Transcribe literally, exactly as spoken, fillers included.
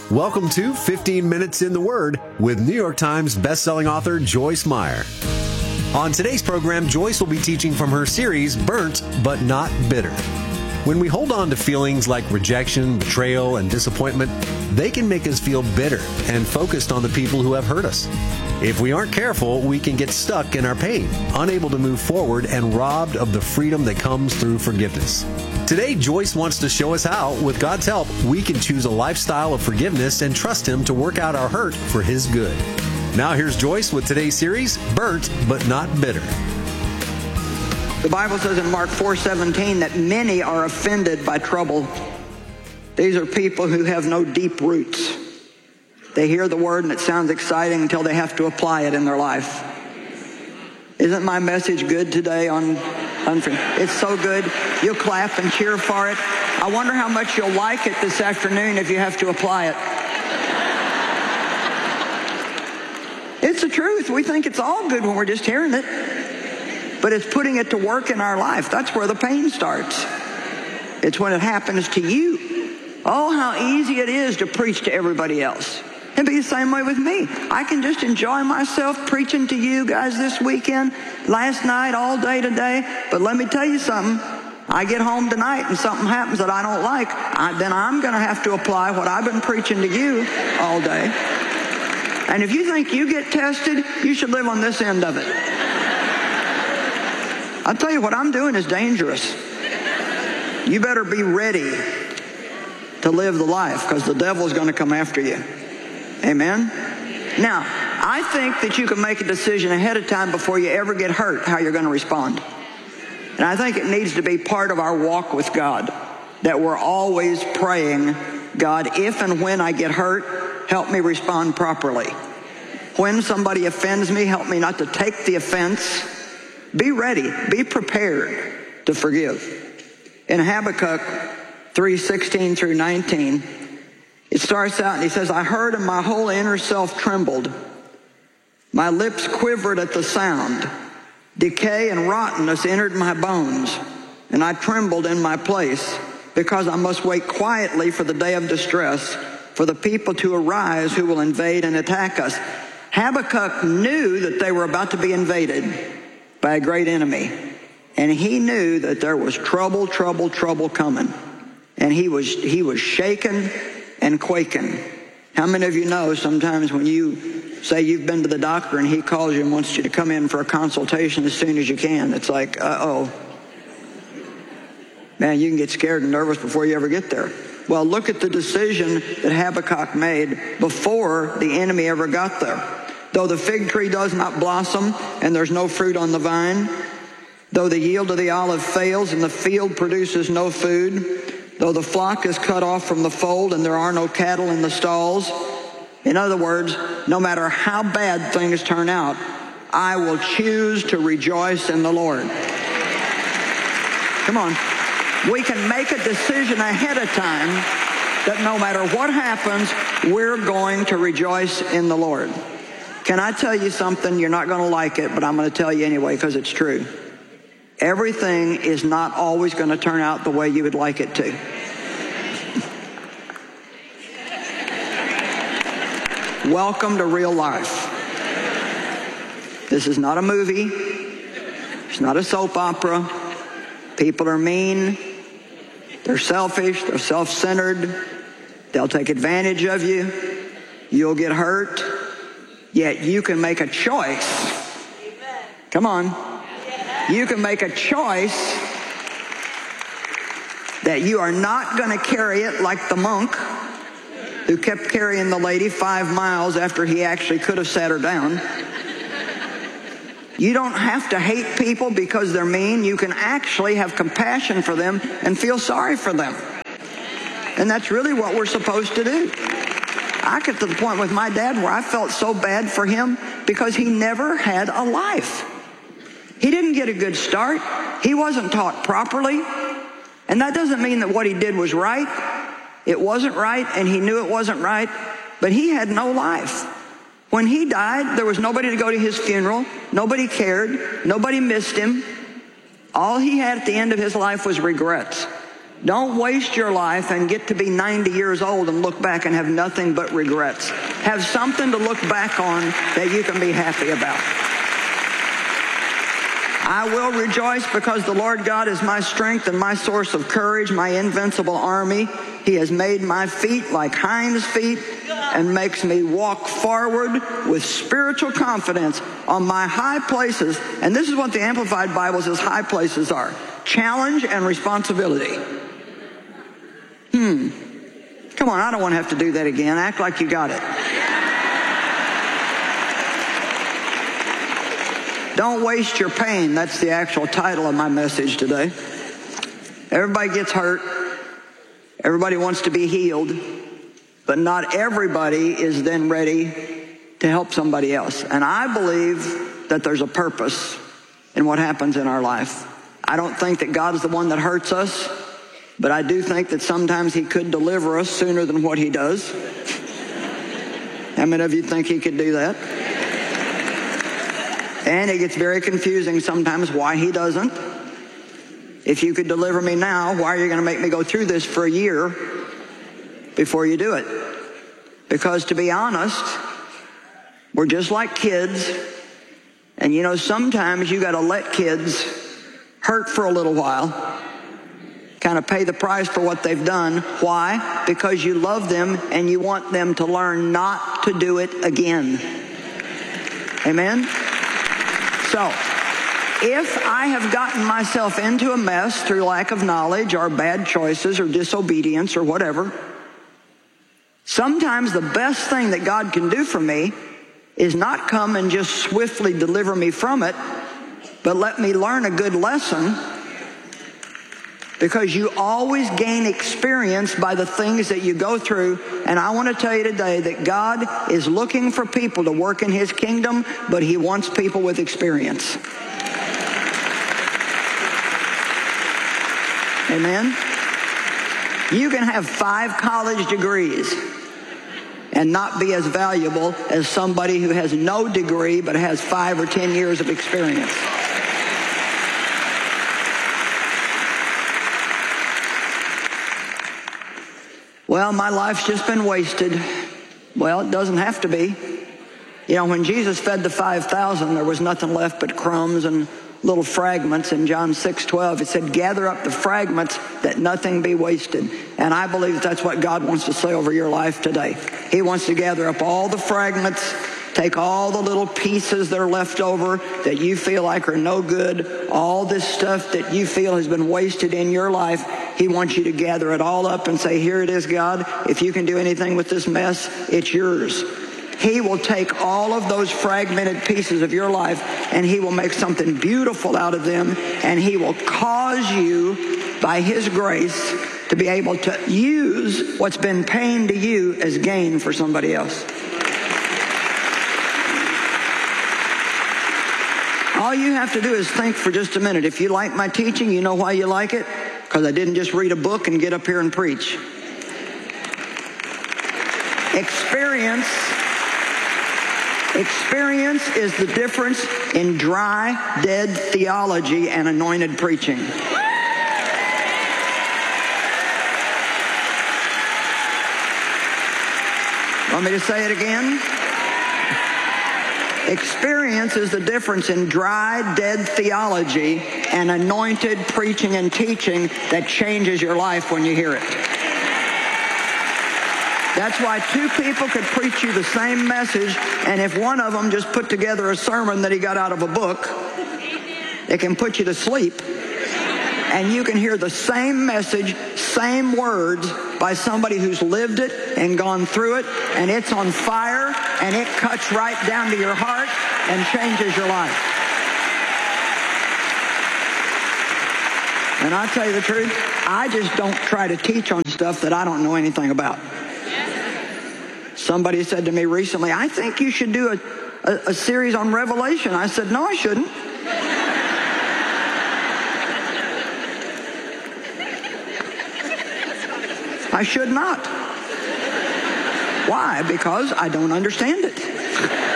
Welcome to fifteen minutes in the Word with New York Times bestselling author Joyce Meyer. On today's program, Joyce will be teaching from her series, Burnt But Not Bitter. When we hold on to feelings like rejection, betrayal, and disappointment, they can make us feel bitter and focused on the people who have hurt us. If we aren't careful, we can get stuck in our pain, unable to move forward, and robbed of the freedom that comes through forgiveness. Today, Joyce wants to show us how, with God's help, we can choose a lifestyle of forgiveness and trust Him to work out our hurt for His good. Now here's Joyce with today's series, Burnt But Not Bitter. The Bible says in Mark four seventeen that many are offended by trouble. These are people who have no deep roots. They hear the word and it sounds exciting until they have to apply it in their life. Isn't my message good today on unforgiveness? It's so good. You'll clap and cheer for it. I wonder how much you'll like it this afternoon if you have to apply it. It's the truth. We think it's all good when we're just hearing it. But it's putting it to work in our life. That's where the pain starts. It's when it happens to you. Oh, how easy it is to preach to everybody else. It'd be the same way with me. I can just enjoy myself preaching to you guys this weekend, last night, all day today. But let me tell you something. I get home tonight and something happens that I don't like. I, then I'm going to have to apply what I've been preaching to you all day. And if you think you get tested, you should live on this end of it. I'll tell you, what I'm doing is dangerous. You better be ready to live the life, because the devil's going to come after you. Amen? Now, I think that you can make a decision ahead of time before you ever get hurt how you're going to respond. And I think it needs to be part of our walk with God, that we're always praying, God, if and when I get hurt, help me respond properly. When somebody offends me, help me not to take the offense. Be ready. Be prepared to forgive. In Habakkuk three sixteen through nineteen, it starts out and he says, I heard and my whole inner self trembled. My lips quivered at the sound. Decay and rottenness entered my bones, and I trembled in my place, because I must wait quietly for the day of distress, for the people to arise who will invade and attack us. Habakkuk knew that they were about to be invaded by a great enemy. And he knew that there was trouble, trouble, trouble coming. And he was he was shaken and quaking. How many of you know sometimes when you say you've been to the doctor and he calls you and wants you to come in for a consultation as soon as you can, it's like, uh-oh. Man, you can get scared and nervous before you ever get there. Well, look at the decision that Habakkuk made before the enemy ever got there. Though the fig tree does not blossom and there's no fruit on the vine, though the yield of the olive fails and the field produces no food, though the flock is cut off from the fold and there are no cattle in the stalls. In other words, no matter how bad things turn out, I will choose to rejoice in the Lord. Come on. We can make a decision ahead of time that no matter what happens, we're going to rejoice in the Lord. Can I tell you something? You're not going to like it, but I'm going to tell you anyway because it's true. Everything is not always going to turn out the way you would like it to. Welcome to real life. This is not a movie. It's not a soap opera. People are mean. They're selfish. They're self-centered. They'll take advantage of you. You'll get hurt. Yet you can make a choice. Come on. You can make a choice that you are not going to carry it like the monk who kept carrying the lady five miles after he actually could have sat her down. You don't have to hate people because they're mean. You can actually have compassion for them and feel sorry for them. And that's really what we're supposed to do. I get to the point with my dad where I felt so bad for him because he never had a life. He didn't get a good start. He wasn't taught properly. And that doesn't mean that what he did was right. It wasn't right, and he knew it wasn't right, but he had no life. When he died, there was nobody to go to his funeral. Nobody cared. Nobody missed him. All he had at the end of his life was regrets. Don't waste your life and get to be ninety years old and look back and have nothing but regrets. Have something to look back on that you can be happy about. I will rejoice because the Lord God is my strength and my source of courage, my invincible army. He has made my feet like hinds' feet and makes me walk forward with spiritual confidence on my high places. And this is what the Amplified Bible says high places are: challenge and responsibility. Hmm. Come on, I don't want to have to do that again. Act like you got it. Don't waste your pain. That's the actual title of my message today. Everybody gets hurt. Everybody wants to be healed. But not everybody is then ready to help somebody else. And I believe that there's a purpose in what happens in our life. I don't think that God is the one that hurts us, but I do think that sometimes He could deliver us sooner than what He does. How many of you think He could do that? And it gets very confusing sometimes why He doesn't. If you could deliver me now, why are you going to make me go through this for a year before you do it? Because to be honest, we're just like kids. And you know, sometimes you got to let kids hurt for a little while, kind of pay the price for what they've done. Why? Because you love them and you want them to learn not to do it again. Amen? So, if I have gotten myself into a mess through lack of knowledge or bad choices or disobedience or whatever, sometimes the best thing that God can do for me is not come and just swiftly deliver me from it, but let me learn a good lesson, because you always gain experience by the things that you go through. And I want to tell you today that God is looking for people to work in His kingdom, but He wants people with experience. Amen? You can have five college degrees and not be as valuable as somebody who has no degree but has five or ten years of experience. Well, my life's just been wasted. Well, it doesn't have to be. You know, when Jesus fed the five thousand, there was nothing left but crumbs and little fragments. In John six twelve, it said, gather up the fragments that nothing be wasted. And I believe that that's what God wants to say over your life today. He wants to gather up all the fragments, take all the little pieces that are left over that you feel like are no good, all this stuff that you feel has been wasted in your life. He wants you to gather it all up and say, here it is, God. If you can do anything with this mess, it's yours. He will take all of those fragmented pieces of your life and He will make something beautiful out of them, and He will cause you, by His grace, to be able to use what's been pain to you as gain for somebody else. All you have to do is think for just a minute. If you like my teaching, you know why you like it? Because I didn't just read a book and get up here and preach. Experience, experience is the difference in dry, dead theology and anointed preaching. Want me to say it again? Experience is the difference in dry, dead theology and anointed preaching and teaching that changes your life when you hear it. That's why two people could preach you the same message, and if one of them just put together a sermon that he got out of a book, it can put you to sleep. And you can hear the same message, same words, by somebody who's lived it and gone through it, and it's on fire, and it cuts right down to your heart and changes your life. And I tell you the truth, I just don't try to teach on stuff that I don't know anything about. Somebody said to me recently, I think you should do a, a, a series on Revelation. I said, no, I shouldn't. I should not. Why? Because I don't understand it.